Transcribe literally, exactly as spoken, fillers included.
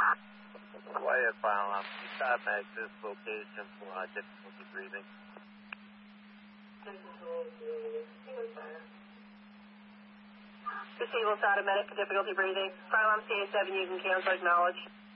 Quiet file on Paramedic this location for uh, difficulty breathing. Disabled Paramedic for difficulty breathing. File on C A seven, you can cancel, acknowledge.